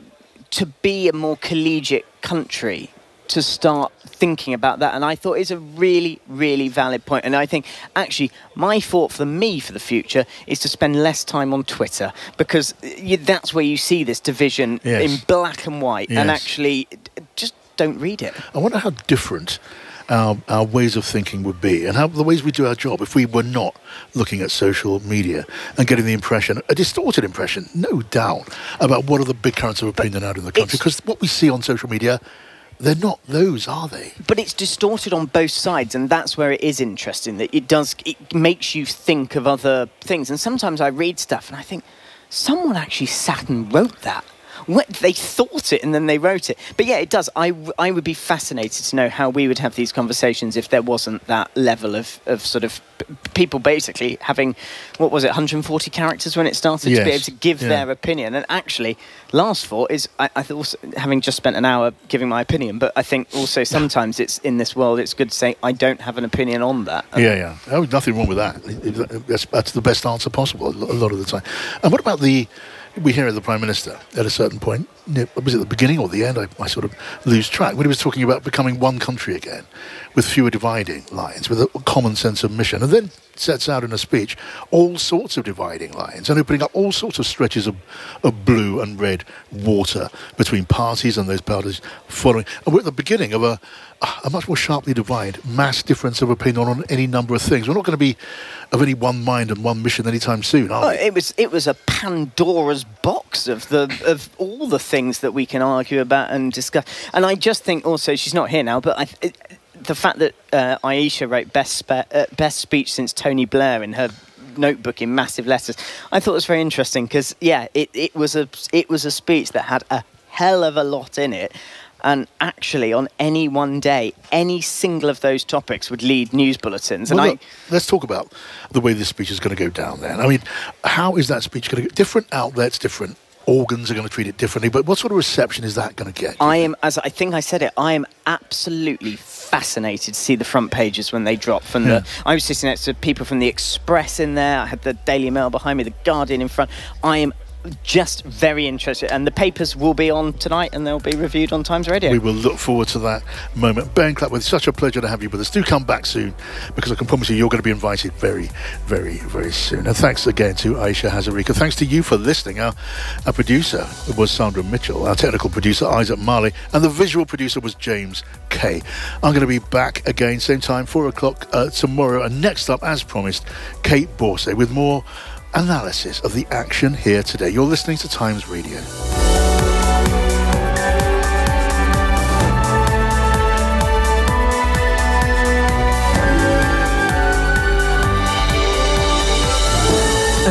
to be a more collegiate country, to start thinking about that, and I thought it's a really, really valid point. And I think actually my thought for me for the future is to spend less time on Twitter, because you, that's where you see this division yes. in black and white, yes. and actually just don't read it. I wonder how different our, our ways of thinking would be, and how the ways we do our job if we were not looking at social media and getting the impression, a distorted impression, no doubt, about what are the big currents of opinion out in the country. Because what we see on social media, they're not those, are they? But it's distorted on both sides, and that's where it is interesting, that it does, it makes you think of other things. And sometimes I read stuff and I think, someone actually sat and wrote that. What, they thought it and then they wrote it. But yeah, it does. I, I would be fascinated to know how we would have these conversations if there wasn't that level of, of sort of p- people basically having, what was it, one hundred forty characters when it started, yes. to be able to give yeah. their opinion. And actually, last thought is, I, I thought, having just spent an hour giving my opinion, but I think also sometimes it's in this world, it's good to say, I don't have an opinion on that. Yeah, yeah. Oh, nothing wrong with that. That's, that's the best answer possible a lot of the time. And what about the... We hear the Prime Minister at a certain point, was it the beginning or the end? I, I sort of lose track. When he was talking about becoming one country again, with fewer dividing lines, with a common sense of mission, and then sets out in a speech all sorts of dividing lines and opening up all sorts of stretches of, of blue and red water between parties and those parties following. And we're at the beginning of a, a much more sharply divided mass difference of opinion on any number of things. We're not going to be of any one mind and one mission anytime soon, are oh, we? It was it was a Pandora's box of the of all the things that we can argue about and discuss. And I just think also, she's not here now, but I. It, the fact that uh, Aisha wrote best spe- uh, best speech since Tony Blair in her notebook in massive letters, I thought was very interesting, because yeah, it, it was a it was a speech that had a hell of a lot in it, and actually on any one day, any single of those topics would lead news bulletins. And well, I look, let's talk about the way this speech is going to go down. Then, I mean, how is that speech going to go? Different outlets, different organs are going to treat it differently, but what sort of reception is that going to get? I am, as I think I said it, I am absolutely fascinated to see the front pages when they drop. From yeah. the, I was sitting next to people from the Express in there. I had the Daily Mail behind me, the Guardian in front. I am just very interested, and the papers will be on tonight and they'll be reviewed on Times Radio. We will look forward to that moment. Ben Clapworth, it's such a pleasure to have you with us. Do come back soon, because I can promise you you're going to be invited very, very, very soon. And thanks again to Aisha Hazarika. Thanks to you for listening. Our, our producer was Sandra Mitchell, our technical producer Isaac Marley, and the visual producer was James Kay. I'm going to be back again same time, four o'clock uh, tomorrow, and next up, as promised, Kate Borsay with more analysis of the action here today. You're listening to Times Radio.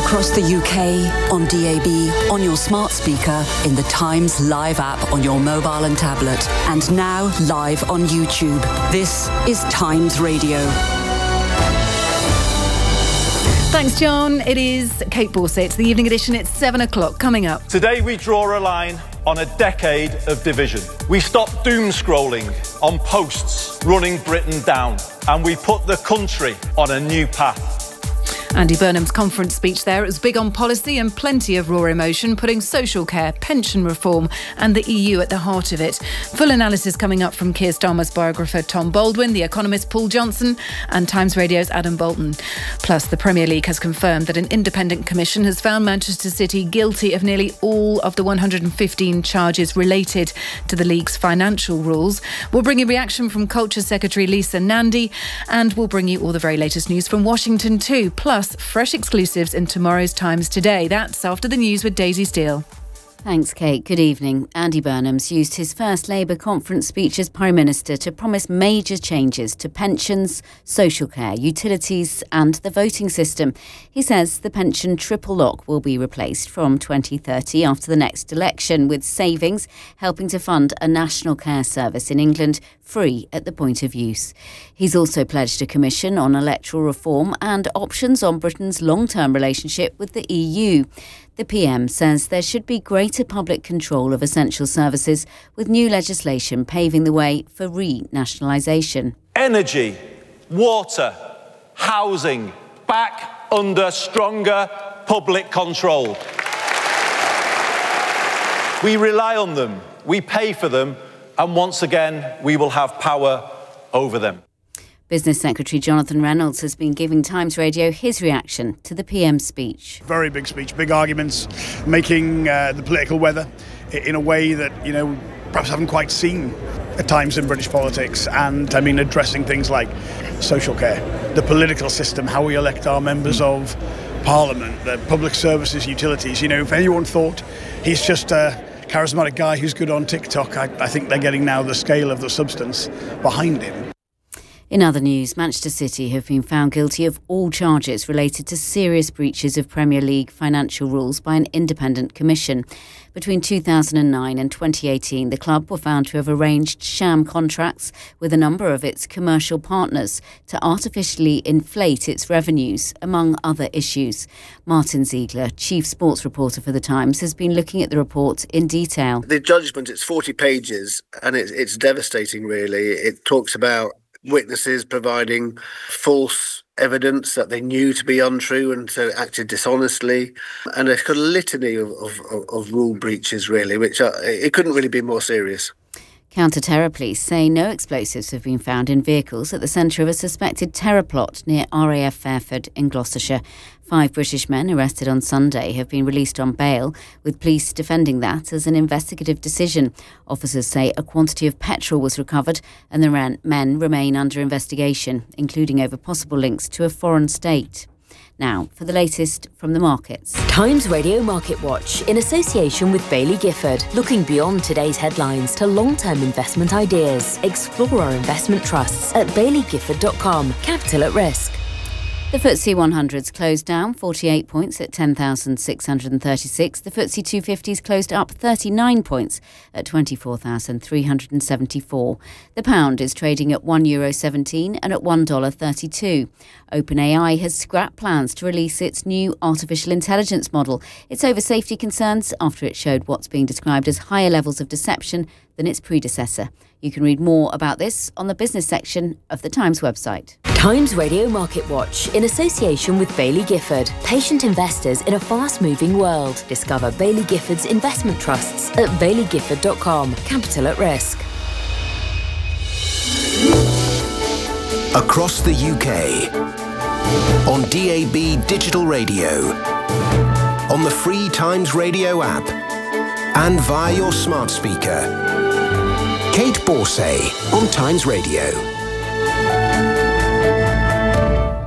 Across the U K, on D A B, on your smart speaker, in the Times Live app on your mobile and tablet, and now live on YouTube. This is Times Radio. Thanks, John. It is Kate Borsay. It's the evening edition. It's seven o'clock. Coming up. Today we draw a line on a decade of division. We stop doom scrolling on posts running Britain down, and we put the country on a new path. Andy Burnham's conference speech there. It was big on policy and plenty of raw emotion, putting social care, pension reform and the E U at the heart of it. Full analysis coming up from Keir Starmer's biographer Tom Baldwin, The Economist Paul Johnson and Times Radio's Adam Bolton. Plus, the Premier League has confirmed that an independent commission has found Manchester City guilty of nearly all of the one hundred fifteen charges related to the league's financial rules. We'll bring you reaction from Culture Secretary Lisa Nandy, and we'll bring you all the very latest news from Washington too. Plus, fresh exclusives in tomorrow's Times Today. That's after the news with Daisy Steele. Thanks, Kate. Good evening. Andy Burnham's used his first Labour conference speech as Prime Minister to promise major changes to pensions, social care, utilities and the voting system. He says the pension triple lock will be replaced from twenty thirty after the next election, with savings helping to fund a national care service in England free at the point of use. He's also pledged a commission on electoral reform and options on Britain's long-term relationship with the E U. The P M says there should be greater public control of essential services, with new legislation paving the way for re-nationalisation. Energy, water, housing, back under stronger public control. We rely on them, we pay for them, and once again we will have power over them. Business Secretary Jonathan Reynolds has been giving Times Radio his reaction to the P M's speech. Very big speech, big arguments, making uh, the political weather in a way that, you know, perhaps haven't quite seen at times in British politics. And, I mean, addressing things like social care, the political system, how we elect our members of Parliament, the public services, utilities. You know, if anyone thought he's just a charismatic guy who's good on TikTok, I, I think they're getting now the scale of the substance behind him. In other news, Manchester City have been found guilty of all charges related to serious breaches of Premier League financial rules by an independent commission. Between two thousand nine and twenty eighteen, the club were found to have arranged sham contracts with a number of its commercial partners to artificially inflate its revenues, among other issues. Martin Ziegler, chief sports reporter for The Times, has been looking at the report in detail. The judgment, it's forty pages, and it's, it's devastating, really. It talks about witnesses providing false evidence that they knew to be untrue and so acted dishonestly, and a kind of litany of, of, of rule breaches, really, which are, it couldn't really be more serious. Counter-terror police say no explosives have been found in vehicles at the centre of a suspected terror plot near R A F Fairford in Gloucestershire. Five British men arrested on Sunday have been released on bail, with police defending that as an investigative decision. Officers say a quantity of petrol was recovered and the men remain under investigation, including over possible links to a foreign state. Now, for the latest from the markets. Times Radio Market Watch, in association with Baillie Gifford, looking beyond today's headlines to long-term investment ideas. Explore our investment trusts at baillie gifford dot com. Capital at risk. The F T S E one hundred's closed down forty-eight points at ten thousand six hundred thirty-six. The F T S E two fifty's closed up thirty-nine points at twenty-four thousand three hundred seventy-four. The pound is trading at one euro seventeen and at one dollar thirty-two. OpenAI has scrapped plans to release its new artificial intelligence model. It's over safety concerns after it showed what's being described as higher levels of deception than its predecessor. You can read more about this on the business section of the Times website. Times Radio Market Watch, in association with Baillie Gifford. Patient investors in a fast-moving world. Discover Baillie Gifford's investment trusts at baillie gifford dot com. Capital at risk. Across the U K, on D A B digital radio, on the free Times Radio app, and via your smart speaker. Kate Borsay on Times Radio.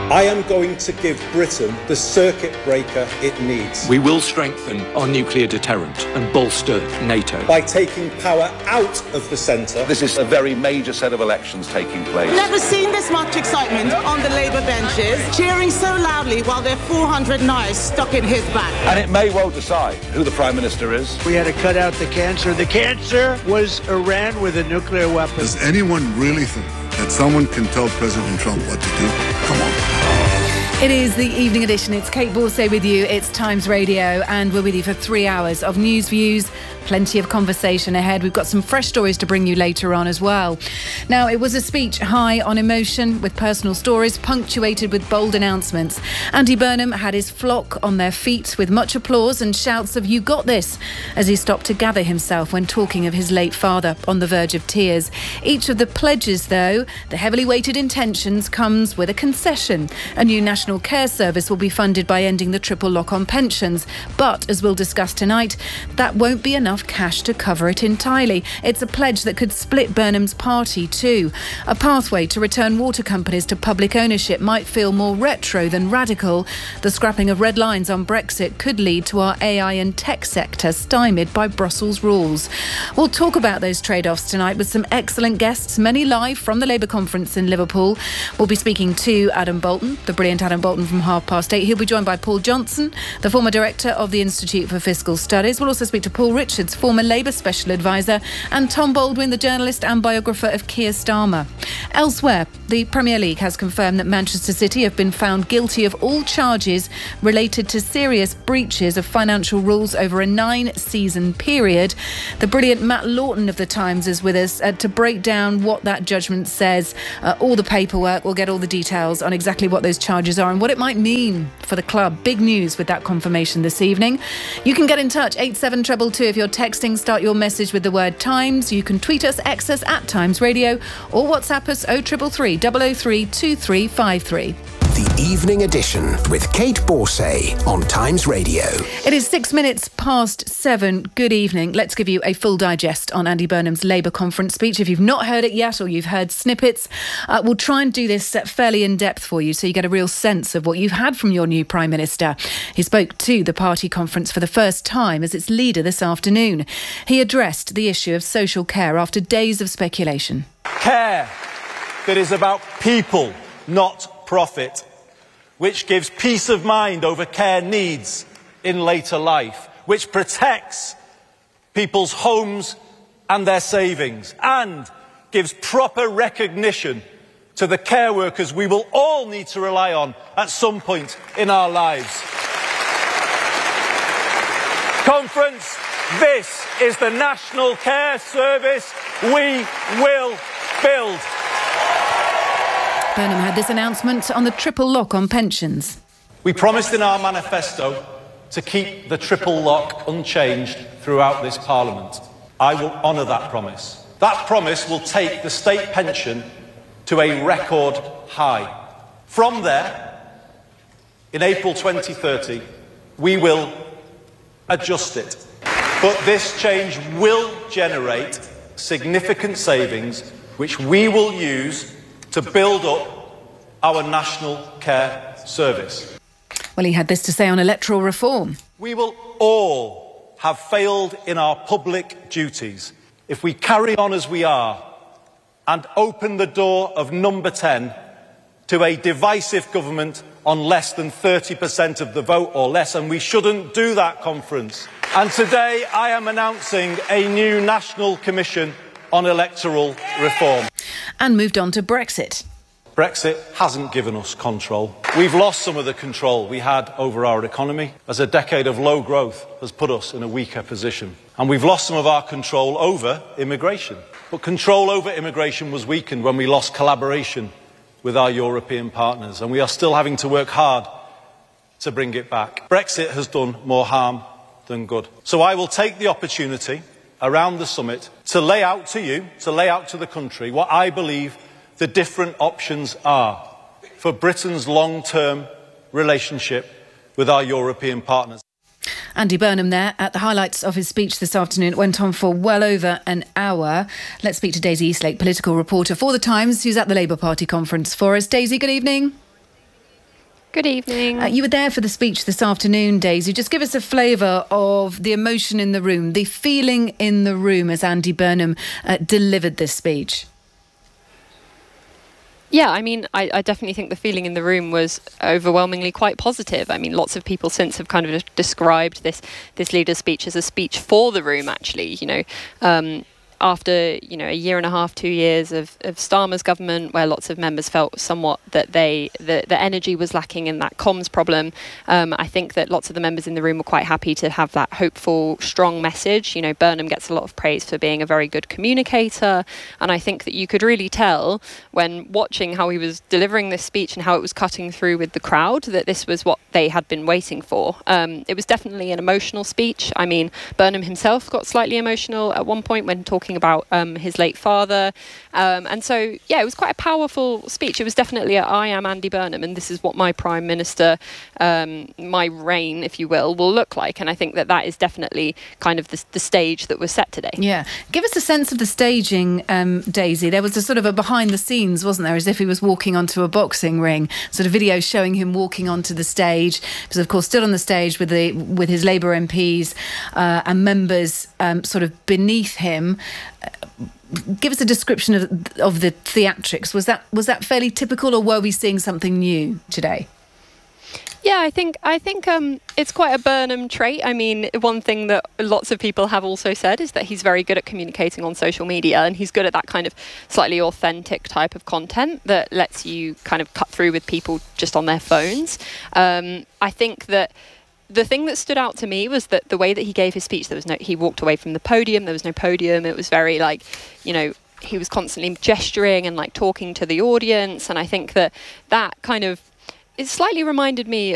I am going to give Britain the circuit breaker it needs. We will strengthen our nuclear deterrent and bolster NATO. By taking power out of the centre. This is a very major set of elections taking place. Never seen this much excitement on the Labour benches, cheering so loudly while their four hundred knives stuck in his back. And it may well decide who the Prime Minister is. We had to cut out the cancer. The cancer was Iran with a nuclear weapon. Does anyone really think that someone can tell President Trump what to do? Come on. It is the evening edition. It's Kate Borsay with you. It's Times Radio, and we're with you for three hours of news, views, plenty of conversation ahead. We've got some fresh stories to bring you later on as well. Now, it was a speech high on emotion with personal stories punctuated with bold announcements. Andy Burnham had his flock on their feet with much applause and shouts of "You got this" as he stopped to gather himself when talking of his late father, on the verge of tears. Each of the pledges, though, the heavily weighted intentions, comes with a concession. A new national care service will be funded by ending the triple lock on pensions. But, as we'll discuss tonight, that won't be enough cash to cover it entirely. It's a pledge that could split Burnham's party too. A pathway to return water companies to public ownership might feel more retro than radical. The scrapping of red lines on Brexit could lead to our A I and tech sector stymied by Brussels rules. We'll talk about those trade-offs tonight with some excellent guests, many live from the Labour conference in Liverpool. We'll be speaking to Adam Bolton, the brilliant Adam Bolton from half past eight. He'll be joined by Paul Johnson, the former director of the Institute for Fiscal Studies. We'll also speak to Paul Richards, former Labour Special Advisor, and Tom Baldwin, the journalist and biographer of Keir Starmer. Elsewhere, the Premier League has confirmed that Manchester City have been found guilty of all charges related to serious breaches of financial rules over a nine-season period. The brilliant Matt Lawton of The Times is with us uh, to break down what that judgment says, uh, all the paperwork. We'll get all the details on exactly what those charges are and what it might mean for the club. Big news with that confirmation this evening. You can get in touch, eight seven two two two if you're texting. Start your message with the word Times. You can tweet us, X us at Times Radio, or WhatsApp us oh three three three, double oh three, two three five three. The Evening Edition with Kate Borsay on Times Radio. It is six minutes past seven. Good evening. Let's give you a full digest on Andy Burnham's Labour conference speech. If you've not heard it yet, or you've heard snippets, uh, we'll try and do this fairly in depth for you so you get a real sense of what you've had from your new Prime Minister. He spoke to the party conference for the first time as its leader this afternoon. He addressed the issue of social care after days of speculation. Care that is about people, not profit, which gives peace of mind over care needs in later life, which protects people's homes and their savings, and gives proper recognition to the care workers we will all need to rely on at some point in our lives. Conference, this is the National Care Service we will build. Burnham had this announcement on the triple lock on pensions. We promised in our manifesto to keep the triple lock unchanged throughout this Parliament. I will honour that promise. That promise will take the state pension to a record high. From there, in April twenty thirty, we will adjust it. But this change will generate significant savings, which we will use to build up our national care service. Well, he had this to say on electoral reform. We will all have failed in our public duties if we carry on as we are and open the door of number ten to a divisive government on less than thirty percent of the vote or less, and we shouldn't do that, conference. And today I am announcing a new National Commission on Electoral Reform. And moved on to Brexit. Brexit hasn't given us control. We've lost some of the control we had over our economy, as a decade of low growth has put us in a weaker position. And we've lost some of our control over immigration. But control over immigration was weakened when we lost collaboration with our European partners, and we are still having to work hard to bring it back. Brexit has done more harm than good. So I will take the opportunity around the summit to lay out to you, to lay out to the country, what I believe the different options are for Britain's long-term relationship with our European partners. Andy Burnham there at the highlights of his speech this afternoon. It went on for well over an hour. Let's speak to Daisy Eastlake, political reporter for The Times, who's at the Labour Party conference for us. Daisy, good evening. Good evening. Uh, you were there for the speech this afternoon, Daisy. Just give us a flavour of the emotion in the room, the feeling in the room as Andy Burnham uh, delivered this speech. Yeah, I mean, I, I definitely think the feeling in the room was overwhelmingly quite positive. I mean, lots of people since have kind of described this this leader's speech as a speech for the room, actually, you know. Um, after, you know, a year and a half, two years of, of Starmer's government, where lots of members felt somewhat that they the, the energy was lacking in that comms problem, um, I think that lots of the members in the room were quite happy to have that hopeful, strong message. You know, Burnham gets a lot of praise for being a very good communicator, and I think that you could really tell when watching how he was delivering this speech and how it was cutting through with the crowd that this was what they had been waiting for. Um, it was definitely an emotional speech. I mean, Burnham himself got slightly emotional at one point when talking about um, his late father. Um, and so, yeah, it was quite a powerful speech. It was definitely a, I am Andy Burnham, and this is what my Prime Minister, um, my reign, if you will, will look like. And I think that that is definitely kind of the, the stage that was set today. Yeah. Give us a sense of the staging, um, Daisy. There was a sort of a behind the scenes, wasn't there, as if he was walking onto a boxing ring, sort of video showing him walking onto the stage. Because, of course, stood on the stage with, the, with his Labour M Ps uh, and members um, sort of beneath him. Give us a description of of the theatrics. Was that was that fairly typical, or were we seeing something new today? Yeah, I think I think um, it's quite a Burnham trait. I mean, one thing that lots of people have also said is that he's very good at communicating on social media, and he's good at that kind of slightly authentic type of content that lets you kind of cut through with people just on their phones. Um, I think that the thing that stood out to me was that the way that he gave his speech, there was no, he walked away from the podium, there was no podium. It was very like, you know, he was constantly gesturing and like talking to the audience. And I think that that kind of, it slightly reminded me